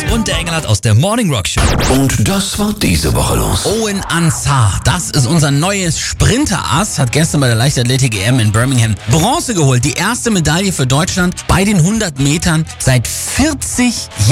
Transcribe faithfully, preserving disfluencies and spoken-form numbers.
und der Engelhardt aus der Morning Rock Show. Und das war diese Woche los. Owen Ansar, das ist unser neues Sprinterass, hat gestern bei der Leichtathletik-E M in Birmingham Bronze geholt. Die erste Medaille für Deutschland bei den hundert Metern seit vierzig Jahren.